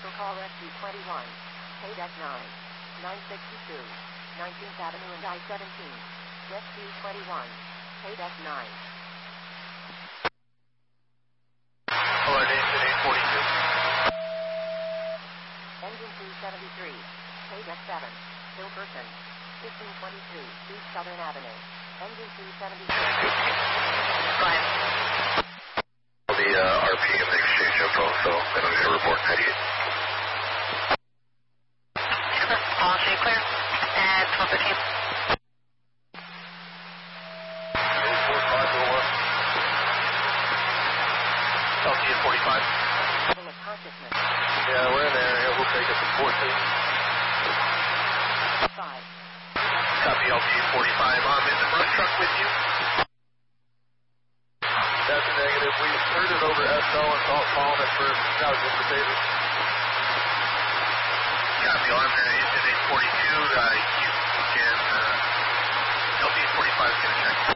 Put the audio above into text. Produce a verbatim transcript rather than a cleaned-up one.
Commercial call S G twenty-one. K D E C nine. nine sixty-two. nineteenth Avenue and I seventeen. S G twenty-one. K D E C nine. Coordination eight forty-two. Engine two seventy-three. K D E C seven. Hilkerson. fifteen twenty-two. East Southern Avenue. Engine two seventy-three. Brian. The uh, R P M exchange info, so I don't get a report ninety-eight. Policy clear. And twelve fifteen. L T forty-five. Level of consciousness. Yeah, we're in there. Yeah, we'll take it to fourteen. five. Copy L T forty-five. Um, is the brush truck with you? That's a negative. We heard it over S L and Salt Palm at first. That was just the David. Copy. I'm here. It's eight forty-two. Uh, you can, uh, L T forty-five is going to check.